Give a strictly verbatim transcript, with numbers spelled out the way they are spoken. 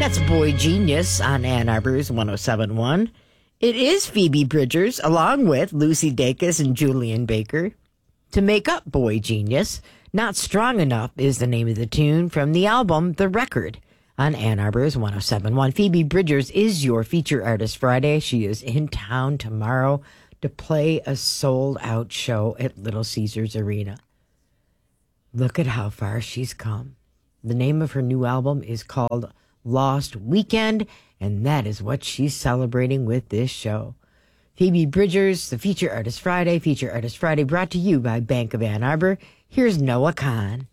That's Boy Genius on Ann Arbor's one oh seven point one. It is Phoebe Bridgers, along with Lucy Dacus and Julian Baker, to make up Boy Genius. Not Strong Enough is the name of the tune from the album The Record on Ann Arbor's one oh seven point one. Phoebe Bridgers is your feature artist Friday. She is in town tomorrow to play a sold-out show at Little Caesars Arena. Look at how far she's come. The name of her new album is called Lost Weekend, and that is what she's celebrating with this show. Phoebe Bridgers, the Feature Artist Friday, Feature Artist Friday brought to you by Bank of Ann Arbor. Here's Noah Kahn.